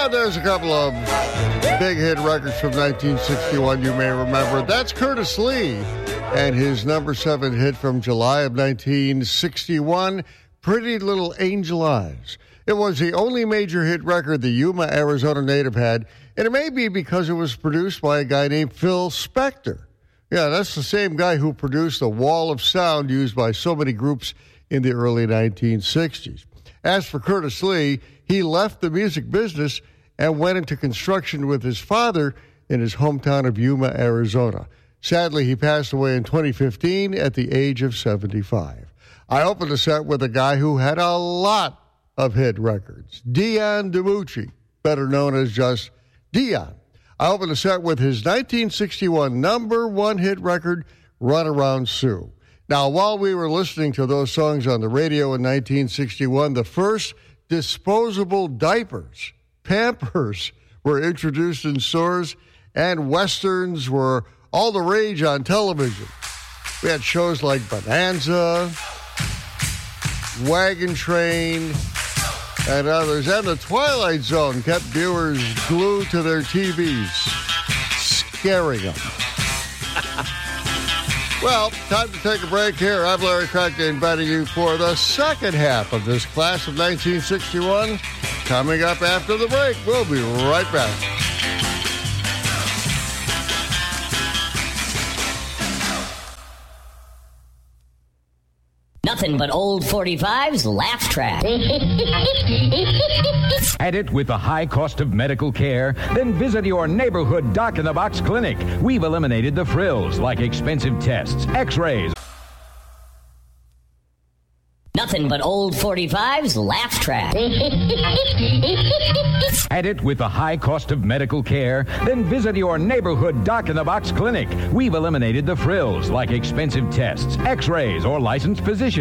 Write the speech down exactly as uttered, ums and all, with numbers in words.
Ah, there's a couple of big hit records from nineteen sixty-one you may remember. That's Curtis Lee and his number seven hit from July of nineteen sixty-one, Pretty Little Angel Eyes. It was the only major hit record the Yuma, Arizona native had, and it may be because it was produced by a guy named Phil Spector. Yeah, that's the same guy who produced the wall of sound used by so many groups in the early nineteen sixties. As for Curtis Lee, he left the music business and went into construction with his father in his hometown of Yuma, Arizona. Sadly, he passed away in twenty fifteen at the age of seventy-five. I opened the set with a guy who had a lot of hit records, Dion DiMucci, better known as just Dion. I opened the set with his nineteen sixty-one number one hit record, Run Around Sue. Now, while we were listening to those songs on the radio in nineteen sixty-one, the first disposable diapers, Pampers, were introduced in stores, and Westerns were all the rage on television. We had shows like Bonanza, Wagon Train, and others. And The Twilight Zone kept viewers glued to their T Vs, scaring them. Well, time to take a break here. I'm Larry Crackton, inviting you for the second half of this class of nineteen sixty-one. Coming up after the break, we'll be right back. Nothing but old forty-fives laugh track. At it with the high cost of medical care? Then visit your neighborhood Doc in the Box clinic. We've eliminated the frills like expensive tests, x-rays. Nothing but old forty-fives laugh track. At it with the high cost of medical care? Then visit your neighborhood Doc in the Box clinic. We've eliminated the frills like expensive tests, x-rays, or licensed physicians.